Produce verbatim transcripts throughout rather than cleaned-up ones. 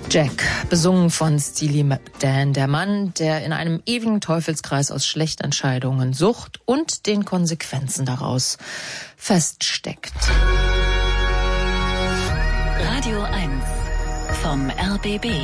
Jack, besungen von Steely Dan, der Mann, der in einem ewigen Teufelskreis aus Schlechtentscheidungen, Sucht und den Konsequenzen daraus feststeckt. Radio eins vom R B B.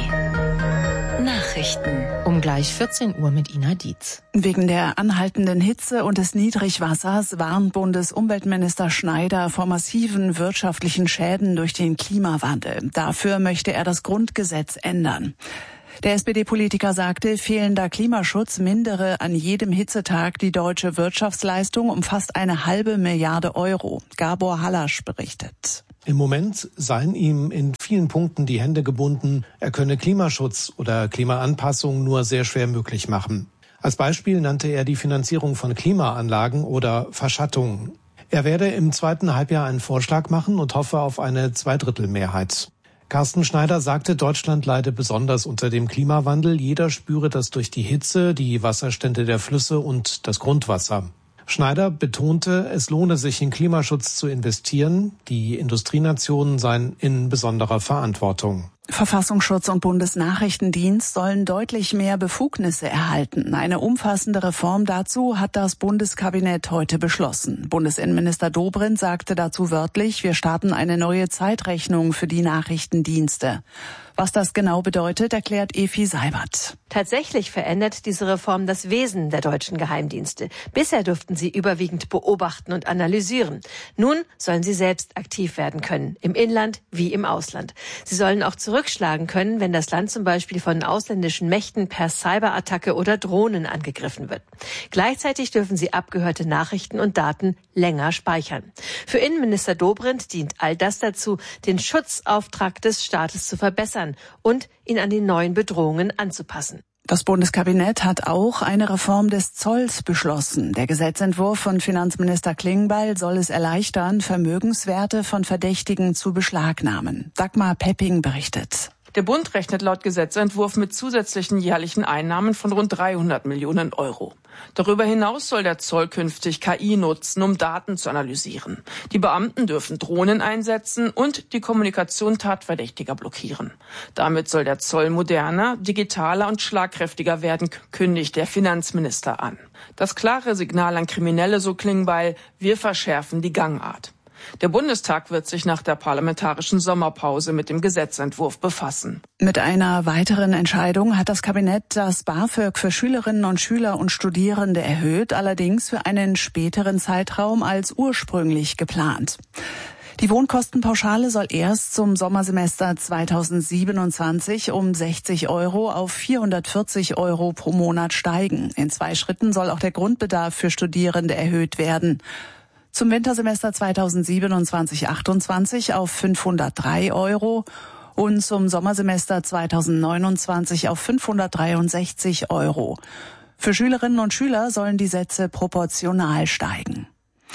Nachrichten. Um gleich vierzehn Uhr mit Ina Dietz. Wegen der anhaltenden Hitze und des Niedrigwassers warnt Bundesumweltminister Schneider vor massiven wirtschaftlichen Schäden durch den Klimawandel. Dafür möchte er das Grundgesetz ändern. Der S P D-Politiker sagte, fehlender Klimaschutz mindere an jedem Hitzetag die deutsche Wirtschaftsleistung um fast eine halbe Milliarde Euro. Gabor Hallasch berichtet. Im Moment seien ihm in vielen Punkten die Hände gebunden. Er könne Klimaschutz oder Klimaanpassung nur sehr schwer möglich machen. Als Beispiel nannte er die Finanzierung von Klimaanlagen oder Verschattungen. Er werde im zweiten Halbjahr einen Vorschlag machen und hoffe auf eine Zweidrittelmehrheit. Carsten Schneider sagte, Deutschland leide besonders unter dem Klimawandel. Jeder spüre das durch die Hitze, die Wasserstände der Flüsse und das Grundwasser. Schneider betonte, es lohne sich in Klimaschutz zu investieren. Die Industrienationen seien in besonderer Verantwortung. Verfassungsschutz und Bundesnachrichtendienst sollen deutlich mehr Befugnisse erhalten. Eine umfassende Reform dazu hat das Bundeskabinett heute beschlossen. Bundesinnenminister Dobrindt sagte dazu wörtlich, wir starten eine neue Zeitrechnung für die Nachrichtendienste. Was das genau bedeutet, erklärt Efi Seibert. Tatsächlich verändert diese Reform das Wesen der deutschen Geheimdienste. Bisher durften sie überwiegend beobachten und analysieren. Nun sollen sie selbst aktiv werden können, im Inland wie im Ausland. Sie sollen auch zurückschlagen können, wenn das Land zum Beispiel von ausländischen Mächten per Cyberattacke oder Drohnen angegriffen wird. Gleichzeitig dürfen sie abgehörte Nachrichten und Daten länger speichern. Für Innenminister Dobrindt dient all das dazu, den Schutzauftrag des Staates zu verbessern und ihn an die neuen Bedrohungen anzupassen. Das Bundeskabinett hat auch eine Reform des Zolls beschlossen. Der Gesetzentwurf von Finanzminister Klingbeil soll es erleichtern, Vermögenswerte von Verdächtigen zu beschlagnahmen. Dagmar Pepping berichtet. Der Bund rechnet laut Gesetzentwurf mit zusätzlichen jährlichen Einnahmen von rund dreihundert Millionen Euro. Darüber hinaus soll der Zoll künftig K I nutzen, um Daten zu analysieren. Die Beamten dürfen Drohnen einsetzen und die Kommunikation Tatverdächtiger blockieren. Damit soll der Zoll moderner, digitaler und schlagkräftiger werden, kündigt der Finanzminister an. Das klare Signal an Kriminelle, so Klingbeil, wir verschärfen die Gangart. Der Bundestag wird sich nach der parlamentarischen Sommerpause mit dem Gesetzentwurf befassen. Mit einer weiteren Entscheidung hat das Kabinett das BAföG für Schülerinnen und Schüler und Studierende erhöht, allerdings für einen späteren Zeitraum als ursprünglich geplant. Die Wohnkostenpauschale soll erst zum Sommersemester zweitausendsiebenundzwanzig um sechzig Euro auf vierhundertvierzig Euro pro Monat steigen. In zwei Schritten soll auch der Grundbedarf für Studierende erhöht werden. Zum Wintersemester zweitausendsiebenundzwanzig achtundzwanzig auf fünfhundertdrei Euro und zum Sommersemester zweitausendneunundzwanzig auf fünfhundertdreiundsechzig Euro. Für Schülerinnen und Schüler sollen die Sätze proportional steigen.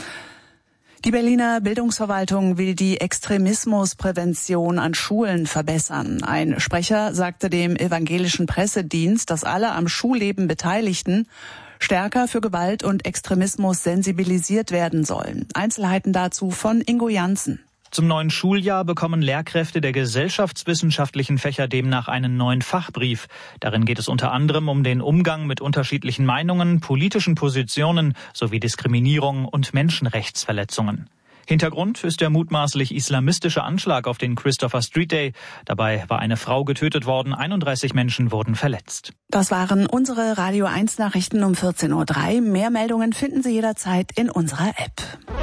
Die Berliner Bildungsverwaltung will die Extremismusprävention an Schulen verbessern. Ein Sprecher sagte dem evangelischen Pressedienst, dass alle am Schulleben Beteiligten stärker für Gewalt und Extremismus sensibilisiert werden sollen. Einzelheiten dazu von Ingo Janssen. Zum neuen Schuljahr bekommen Lehrkräfte der gesellschaftswissenschaftlichen Fächer demnach einen neuen Fachbrief. Darin geht es unter anderem um den Umgang mit unterschiedlichen Meinungen, politischen Positionen sowie Diskriminierung und Menschenrechtsverletzungen. Hintergrund ist der mutmaßlich islamistische Anschlag auf den Christopher Street Day. Dabei war eine Frau getötet worden, einunddreißig Menschen wurden verletzt. Das waren unsere Radio eins Nachrichten um vierzehn Uhr drei. Mehr Meldungen finden Sie jederzeit in unserer App.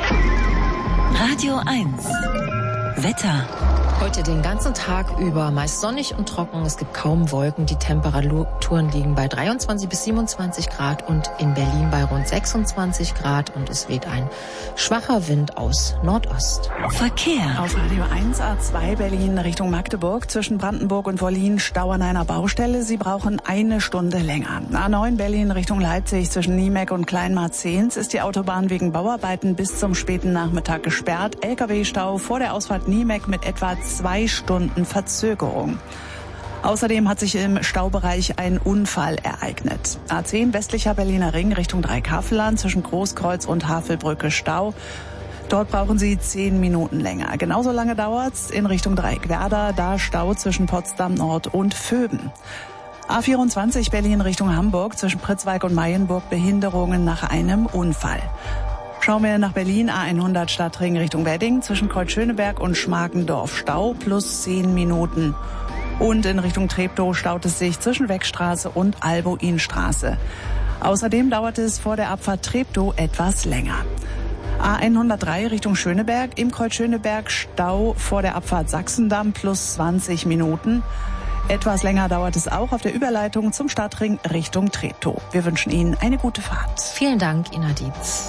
Radio eins. Wetter. Heute den ganzen Tag über meist sonnig und trocken. Es gibt kaum Wolken. Die Temperaturen liegen bei dreiundzwanzig bis siebenundzwanzig Grad und in Berlin bei rund sechsundzwanzig Grad. Und es weht ein schwacher Wind aus Nordost. Verkehr. Auf Radio eins A zwei Berlin Richtung Magdeburg zwischen Brandenburg und Wollin Stau an einer Baustelle. Sie brauchen eine Stunde länger. A neun Berlin Richtung Leipzig zwischen Niemek und Kleinmarzehns ist die Autobahn wegen Bauarbeiten bis zum späten Nachmittag gesperrt. L K W-Stau vor der Ausfahrt Niemek mit etwa zwei Stunden Verzögerung. Außerdem hat sich im Staubereich ein Unfall ereignet. A zehn westlicher Berliner Ring Richtung Dreikaffelland zwischen Großkreuz und Havelbrücke Stau. Dort brauchen Sie zehn Minuten länger. Genauso lange dauert's in Richtung Dreieckwerder, da Stau zwischen Potsdam Nord und Vöben. A vierundzwanzig Berlin Richtung Hamburg, zwischen Pritzwalk und Mayenburg Behinderungen nach einem Unfall. Schauen wir nach Berlin, A hundert Stadtring Richtung Wedding, zwischen Kreuzschöneberg und Schmargendorf Stau plus zehn Minuten. Und in Richtung Treptow staut es sich zwischen Weckstraße und Albuinstraße. Außerdem dauert es vor der Abfahrt Treptow etwas länger. A hundertdrei Richtung Schöneberg, im Kreuz Schöneberg Stau vor der Abfahrt Sachsendamm plus zwanzig Minuten. Etwas länger dauert es auch auf der Überleitung zum Stadtring Richtung Treptow. Wir wünschen Ihnen eine gute Fahrt. Vielen Dank, Ina Dietz.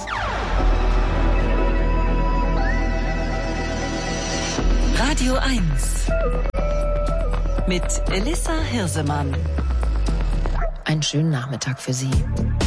Radio eins mit Elissa Hirsemann. Einen schönen Nachmittag für Sie.